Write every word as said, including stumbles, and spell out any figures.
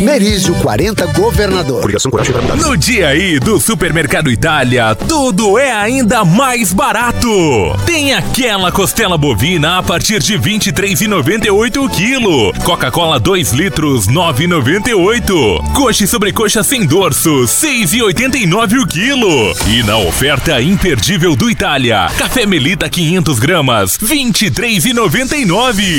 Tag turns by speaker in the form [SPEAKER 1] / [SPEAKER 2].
[SPEAKER 1] Merizio quarenta Governador.
[SPEAKER 2] No dia aí do Supermercado Itália, tudo é ainda mais barato. Tem aquela costela bovina a partir de vinte e três reais e noventa e oito centavos o quilo. Coca-Cola dois litros, nove reais e noventa e oito centavos. Coxa e sobrecoxa sem dorso, seis reais e oitenta e nove centavos o quilo. E na oferta imperdível do Itália, café Melita quinhentas gramas, vinte e três reais e noventa e nove centavos.